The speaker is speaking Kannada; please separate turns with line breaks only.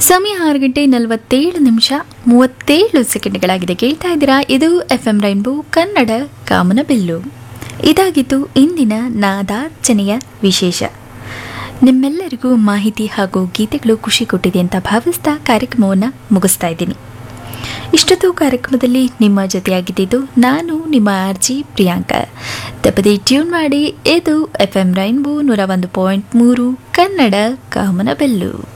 ಸಮಯ 6:47 ಕೇಳ್ತಾ ಇದ್ದೀರಾ. ಇದು FM ರೈನ್ಬೋ ಕನ್ನಡ ಕಾಮನಬಿಲ್ಲು. ಇದಾಗಿತ್ತು ಇಂದಿನ ನಾದಾರ್ಚನೆಯ ವಿಶೇಷ. ನಿಮ್ಮೆಲ್ಲರಿಗೂ ಮಾಹಿತಿ ಹಾಗೂ ಗೀತೆಗಳು ಖುಷಿ ಕೊಟ್ಟಿದೆ ಅಂತ ಭಾವಿಸ್ತಾ ಕಾರ್ಯಕ್ರಮವನ್ನು ಮುಗಿಸ್ತಾ ಇದ್ದೀನಿ. ಇಷ್ಟೊತ್ತು ಕಾರ್ಯಕ್ರಮದಲ್ಲಿ ನಿಮ್ಮ ಜೊತೆಯಾಗಿದ್ದು ನಾನು ನಿಮ್ಮ RJ ಪ್ರಿಯಾಂಕಾ. ತಪ್ಪದೆ ಟ್ಯೂನ್ ಮಾಡಿ. ಇದು FM ರೈನ್ಬೋ 101.3 ಕನ್ನಡ ಕಾಮನಬಿಲ್ಲು.